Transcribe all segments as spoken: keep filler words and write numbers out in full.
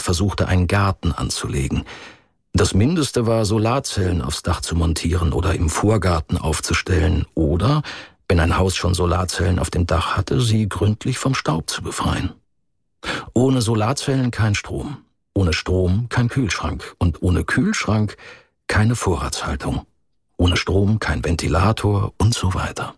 versuchte, einen Garten anzulegen. Das Mindeste war, Solarzellen aufs Dach zu montieren oder im Vorgarten aufzustellen oder, wenn ein Haus schon Solarzellen auf dem Dach hatte, sie gründlich vom Staub zu befreien. Ohne Solarzellen kein Strom, ohne Strom kein Kühlschrank und ohne Kühlschrank keine Vorratshaltung, ohne Strom kein Ventilator und so weiter.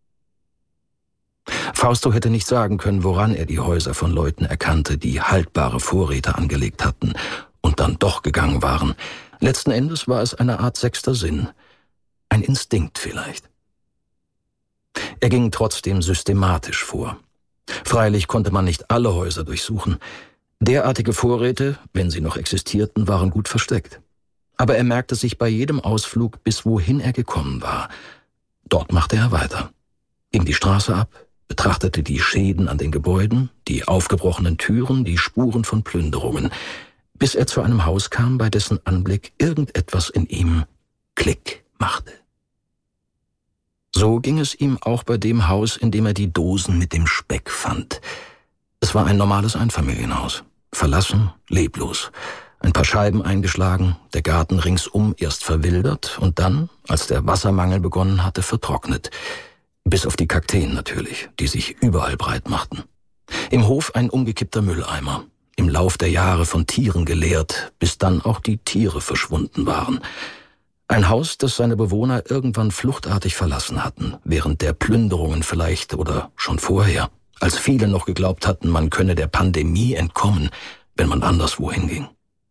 Fausto hätte nicht sagen können, woran er die Häuser von Leuten erkannte, die haltbare Vorräte angelegt hatten und dann doch gegangen waren. Letzten Endes war es eine Art sechster Sinn, ein Instinkt vielleicht. Er ging trotzdem systematisch vor. Freilich konnte man nicht alle Häuser durchsuchen. Derartige Vorräte, wenn sie noch existierten, waren gut versteckt. Aber er merkte sich bei jedem Ausflug, bis wohin er gekommen war. Dort machte er weiter. Ging die Straße ab, betrachtete die Schäden an den Gebäuden, die aufgebrochenen Türen, die Spuren von Plünderungen, bis er zu einem Haus kam, bei dessen Anblick irgendetwas in ihm Klick machte. So ging es ihm auch bei dem Haus, in dem er die Dosen mit dem Speck fand. Es war ein normales Einfamilienhaus, verlassen, leblos. Ein paar Scheiben eingeschlagen, der Garten ringsum erst verwildert und dann, als der Wassermangel begonnen hatte, vertrocknet. Bis auf die Kakteen natürlich, die sich überall breit machten. Im Hof ein umgekippter Mülleimer, im Lauf der Jahre von Tieren geleert, bis dann auch die Tiere verschwunden waren. Ein Haus, das seine Bewohner irgendwann fluchtartig verlassen hatten, während der Plünderungen vielleicht oder schon vorher, als viele noch geglaubt hatten, man könne der Pandemie entkommen, wenn man anderswo hinging.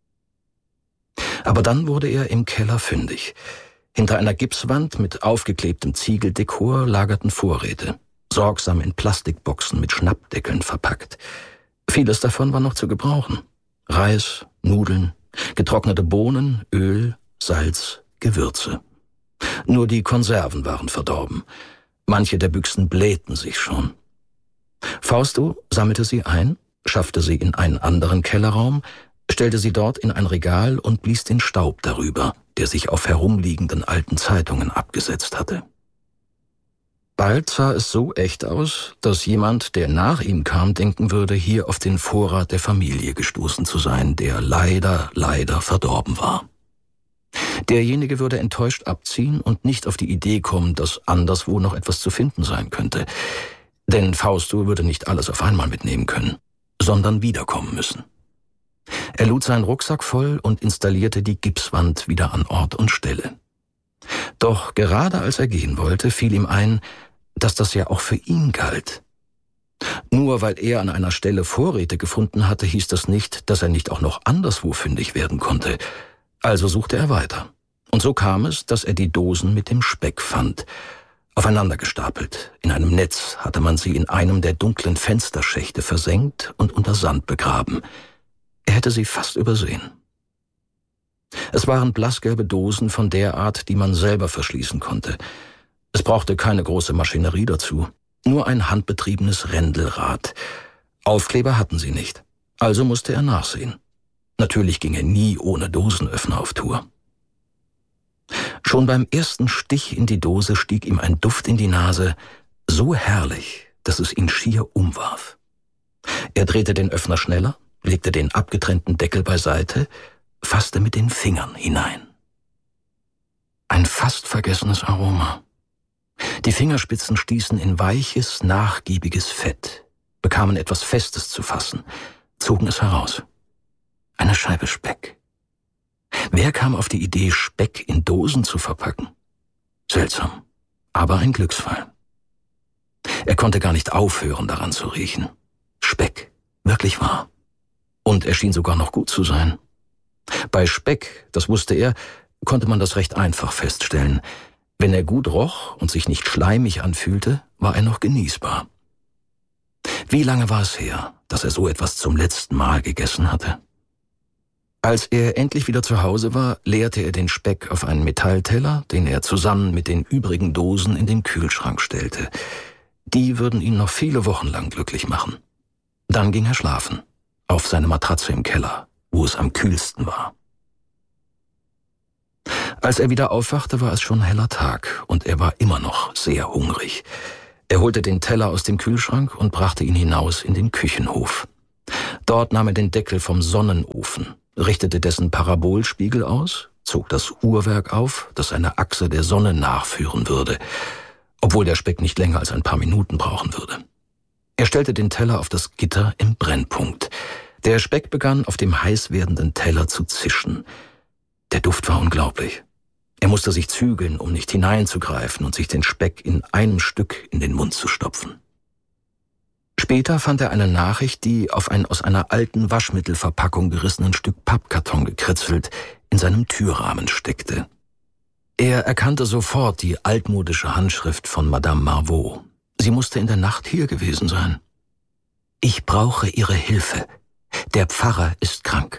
Aber dann wurde er im Keller fündig. Hinter einer Gipswand mit aufgeklebtem Ziegeldekor lagerten Vorräte, sorgsam in Plastikboxen mit Schnappdeckeln verpackt. Vieles davon war noch zu gebrauchen. Reis, Nudeln, getrocknete Bohnen, Öl, Salz, Gewürze. Nur die Konserven waren verdorben. Manche der Büchsen blähten sich schon. Fausto sammelte sie ein, schaffte sie in einen anderen Kellerraum, stellte sie dort in ein Regal und blies den Staub darüber, der sich auf herumliegenden alten Zeitungen abgesetzt hatte. Bald sah es so echt aus, dass jemand, der nach ihm kam, denken würde, hier auf den Vorrat der Familie gestoßen zu sein, der leider, leider verdorben war. Derjenige würde enttäuscht abziehen und nicht auf die Idee kommen, dass anderswo noch etwas zu finden sein könnte. Denn Fausto würde nicht alles auf einmal mitnehmen können, sondern wiederkommen müssen. Er lud seinen Rucksack voll und installierte die Gipswand wieder an Ort und Stelle. Doch gerade als er gehen wollte, fiel ihm ein, dass das ja auch für ihn galt. Nur weil er an einer Stelle Vorräte gefunden hatte, hieß das nicht, dass er nicht auch noch anderswo fündig werden konnte. Also suchte er weiter. Und so kam es, dass er die Dosen mit dem Speck fand. Aufeinander gestapelt. In einem Netz hatte man sie in einem der dunklen Fensterschächte versenkt und unter Sand begraben. Er hätte sie fast übersehen. Es waren blassgelbe Dosen von der Art, die man selber verschließen konnte. Es brauchte keine große Maschinerie dazu, nur ein handbetriebenes Rändelrad. Aufkleber hatten sie nicht, also musste er nachsehen. Natürlich ging er nie ohne Dosenöffner auf Tour. Schon beim ersten Stich in die Dose stieg ihm ein Duft in die Nase, so herrlich, dass es ihn schier umwarf. Er drehte den Öffner schneller, legte den abgetrennten Deckel beiseite, fasste mit den Fingern hinein. Ein fast vergessenes Aroma. Die Fingerspitzen stießen in weiches, nachgiebiges Fett, bekamen etwas Festes zu fassen, zogen es heraus. Eine Scheibe Speck. Wer kam auf die Idee, Speck in Dosen zu verpacken? Seltsam, aber ein Glücksfall. Er konnte gar nicht aufhören, daran zu riechen. Speck, wirklich wahr. Und er schien sogar noch gut zu sein. Bei Speck, das wusste er, konnte man das recht einfach feststellen. Wenn er gut roch und sich nicht schleimig anfühlte, war er noch genießbar. Wie lange war es her, dass er so etwas zum letzten Mal gegessen hatte? Als er endlich wieder zu Hause war, leerte er den Speck auf einen Metallteller, den er zusammen mit den übrigen Dosen in den Kühlschrank stellte. Die würden ihn noch viele Wochen lang glücklich machen. Dann ging er schlafen, auf seine Matratze im Keller, wo es am kühlsten war. Als er wieder aufwachte, war es schon heller Tag und er war immer noch sehr hungrig. Er holte den Teller aus dem Kühlschrank und brachte ihn hinaus in den Küchenhof. Dort nahm er den Deckel vom Sonnenofen, richtete dessen Parabolspiegel aus, zog das Uhrwerk auf, das eine Achse der Sonne nachführen würde, obwohl der Speck nicht länger als ein paar Minuten brauchen würde. Er stellte den Teller auf das Gitter im Brennpunkt. Der Speck begann auf dem heiß werdenden Teller zu zischen. Der Duft war unglaublich. Er musste sich zügeln, um nicht hineinzugreifen und sich den Speck in einem Stück in den Mund zu stopfen. Später fand er eine Nachricht, die auf ein aus einer alten Waschmittelverpackung gerissenen Stück Pappkarton gekritzelt in seinem Türrahmen steckte. Er erkannte sofort die altmodische Handschrift von Madame Marveau. Sie musste in der Nacht hier gewesen sein. »Ich brauche Ihre Hilfe. Der Pfarrer ist krank.«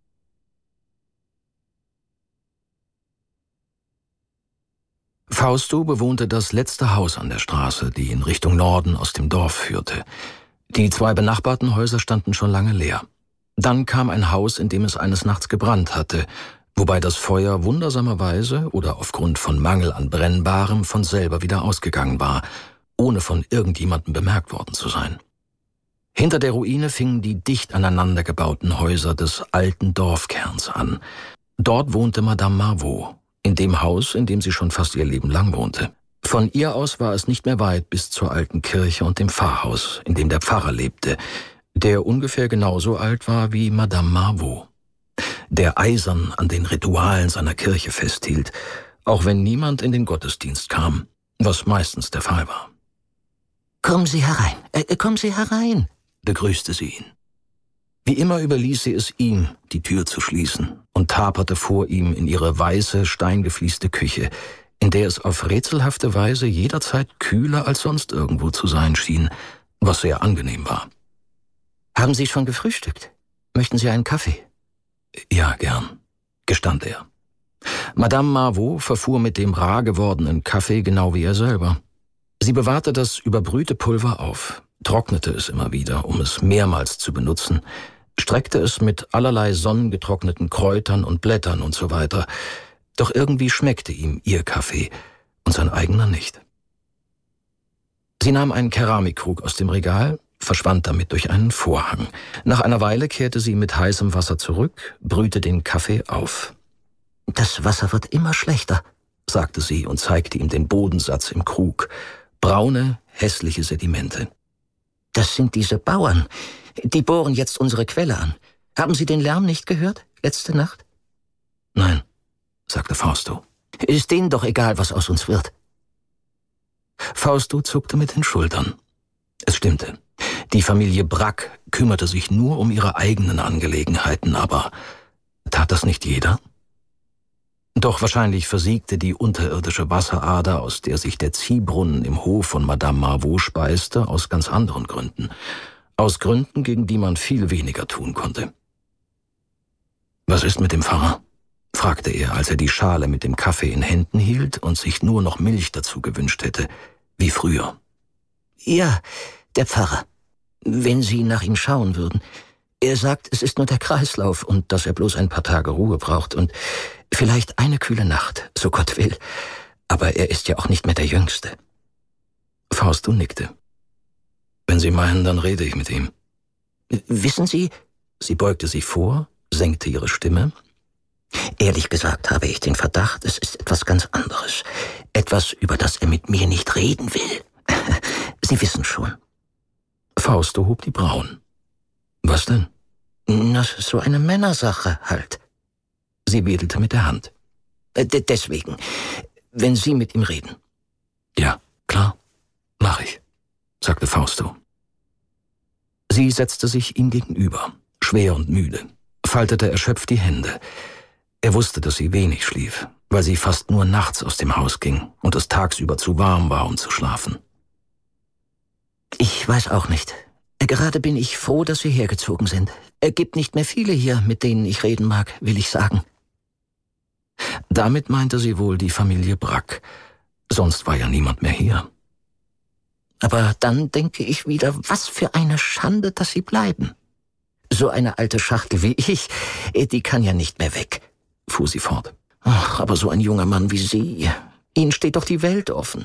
Fausto bewohnte das letzte Haus an der Straße, die in Richtung Norden aus dem Dorf führte. Die zwei benachbarten Häuser standen schon lange leer. Dann kam ein Haus, in dem es eines Nachts gebrannt hatte, wobei das Feuer wundersamerweise oder aufgrund von Mangel an Brennbarem von selber wieder ausgegangen war, ohne von irgendjemandem bemerkt worden zu sein. Hinter der Ruine fingen die dicht aneinander gebauten Häuser des alten Dorfkerns an. Dort wohnte Madame Marveau, in dem Haus, in dem sie schon fast ihr Leben lang wohnte. Von ihr aus war es nicht mehr weit bis zur alten Kirche und dem Pfarrhaus, in dem der Pfarrer lebte, der ungefähr genauso alt war wie Madame Marveau, der eisern an den Ritualen seiner Kirche festhielt, auch wenn niemand in den Gottesdienst kam, was meistens der Fall war. »Kommen Sie herein, äh, kommen Sie herein«, begrüßte sie ihn. Wie immer überließ sie es ihm, die Tür zu schließen, und taperte vor ihm in ihre weiße, steingeflieste Küche, in der es auf rätselhafte Weise jederzeit kühler als sonst irgendwo zu sein schien, was sehr angenehm war. »Haben Sie schon gefrühstückt? Möchten Sie einen Kaffee?« »Ja, gern«, gestand er. Madame Marveau verfuhr mit dem rar gewordenen Kaffee genau wie er selber. Sie bewahrte das überbrühte Pulver auf, trocknete es immer wieder, um es mehrmals zu benutzen, streckte es mit allerlei sonnengetrockneten Kräutern und Blättern und so weiter. Doch irgendwie schmeckte ihm ihr Kaffee und sein eigener nicht. Sie nahm einen Keramikkrug aus dem Regal, verschwand damit durch einen Vorhang. Nach einer Weile kehrte sie mit heißem Wasser zurück, brühte den Kaffee auf. »Das Wasser wird immer schlechter«, sagte sie und zeigte ihm den Bodensatz im Krug. Braune, hässliche Sedimente. »Das sind diese Bauern. Die bohren jetzt unsere Quelle an. Haben Sie den Lärm nicht gehört, letzte Nacht?« »Nein«, sagte Fausto. »Ist denen doch egal, was aus uns wird.« Fausto zuckte mit den Schultern. Es stimmte. Die Familie Brack kümmerte sich nur um ihre eigenen Angelegenheiten, aber tat das nicht jeder? Doch wahrscheinlich versiegte die unterirdische Wasserader, aus der sich der Ziehbrunnen im Hof von Madame Marveau speiste, aus ganz anderen Gründen. Aus Gründen, gegen die man viel weniger tun konnte. »Was ist mit dem Pfarrer?« fragte er, als er die Schale mit dem Kaffee in Händen hielt und sich nur noch Milch dazu gewünscht hätte, wie früher. »Ja, der Pfarrer. Wenn Sie nach ihm schauen würden. Er sagt, es ist nur der Kreislauf und dass er bloß ein paar Tage Ruhe braucht und vielleicht eine kühle Nacht, so Gott will. Aber er ist ja auch nicht mehr der Jüngste.« Fausto nickte. »Wenn Sie meinen, dann rede ich mit ihm.« »Wissen Sie«, sie beugte sich vor, senkte ihre Stimme, »ehrlich gesagt habe ich den Verdacht, es ist etwas ganz anderes. Etwas, über das er mit mir nicht reden will. Sie wissen schon.« Fausto hob die Brauen. »Was denn?« »Na, so eine Männersache halt.« Sie wedelte mit der Hand. D- »Deswegen, wenn Sie mit ihm reden.« »Ja, klar, mach ich«, sagte Fausto. Sie setzte sich ihm gegenüber, schwer und müde, faltete erschöpft die Hände. Er wusste, dass sie wenig schlief, weil sie fast nur nachts aus dem Haus ging und es tagsüber zu warm war, um zu schlafen. »Ich weiß auch nicht. Gerade bin ich froh, dass wir hergezogen sind. Es gibt nicht mehr viele hier, mit denen ich reden mag, will ich sagen.« Damit meinte sie wohl die Familie Brack. Sonst war ja niemand mehr hier. »Aber dann denke ich wieder, was für eine Schande, dass Sie bleiben. So eine alte Schachtel wie ich, die kann ja nicht mehr weg«, fuhr sie fort. »Ach, aber so ein junger Mann wie Sie, Ihnen steht doch die Welt offen.«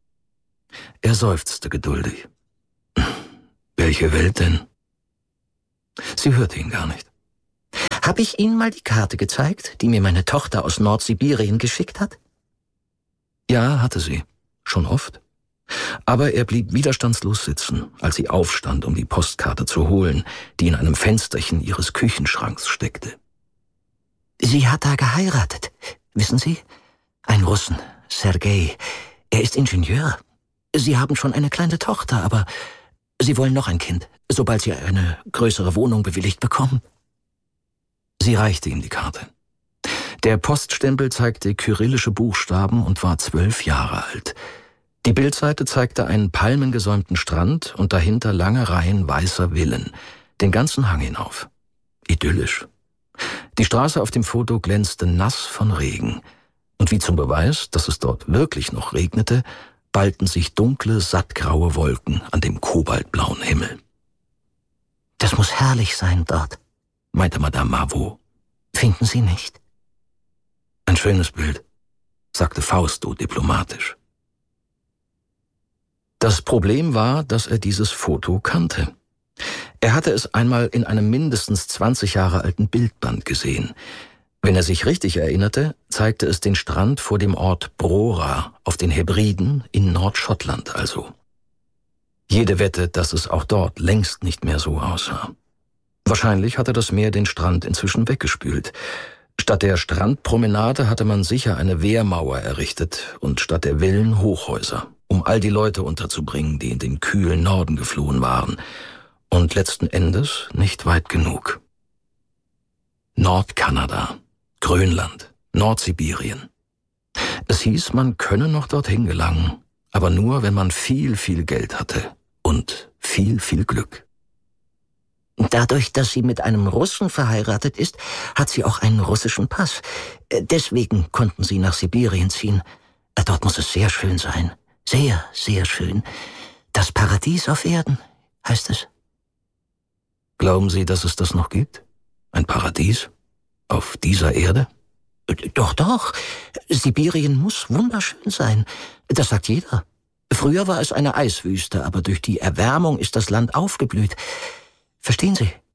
Er seufzte geduldig. »Welche Welt denn?« Sie hörte ihn gar nicht. Habe ich Ihnen mal die Karte gezeigt, die mir meine Tochter aus Nordsibirien geschickt hat? Ja, hatte sie. Schon oft. Aber er blieb widerstandslos sitzen, als sie aufstand, um die Postkarte zu holen, die in einem Fensterchen ihres Küchenschranks steckte. Sie hat da geheiratet, wissen Sie? Ein Russen, Sergei. Er ist Ingenieur. Sie haben schon eine kleine Tochter, aber Sie wollen noch ein Kind, sobald Sie eine größere Wohnung bewilligt bekommen. Sie reichte ihm die Karte. Der Poststempel zeigte kyrillische Buchstaben und war zwölf Jahre alt. Die Bildseite zeigte einen palmengesäumten Strand und dahinter lange Reihen weißer Villen, den ganzen Hang hinauf. Idyllisch. Die Straße auf dem Foto glänzte nass von Regen. Und wie zum Beweis, dass es dort wirklich noch regnete, ballten sich dunkle, sattgraue Wolken an dem kobaltblauen Himmel. »Das muss herrlich sein dort«, meinte Madame Marvaux. »Finden Sie nicht?« »Ein schönes Bild«, sagte Fausto diplomatisch. Das Problem war, dass er dieses Foto kannte. Er hatte es einmal in einem mindestens zwanzig Jahre alten Bildband gesehen. Wenn er sich richtig erinnerte, zeigte es den Strand vor dem Ort Brora auf den Hebriden in Nordschottland also. Jede Wette, dass es auch dort längst nicht mehr so aussah. Wahrscheinlich hatte das Meer den Strand inzwischen weggespült. Statt der Strandpromenade hatte man sicher eine Wehrmauer errichtet und statt der Villen Hochhäuser, um all die Leute unterzubringen, die in den kühlen Norden geflohen waren. Und letzten Endes nicht weit genug. Nordkanada, Grönland, Nordsibirien. Es hieß, man könne noch dorthin gelangen, aber nur, wenn man viel, viel Geld hatte und viel, viel Glück. Dadurch, dass sie mit einem Russen verheiratet ist, hat sie auch einen russischen Pass. Deswegen konnten sie nach Sibirien ziehen. Dort muss es sehr schön sein. Sehr, sehr schön. Das Paradies auf Erden, heißt es. Glauben Sie, dass es das noch gibt? Ein Paradies? Auf dieser Erde? Doch, doch. Sibirien muss wunderschön sein. Das sagt jeder. Früher war es eine Eiswüste, aber durch die Erwärmung ist das Land aufgeblüht. Verstehen Sie?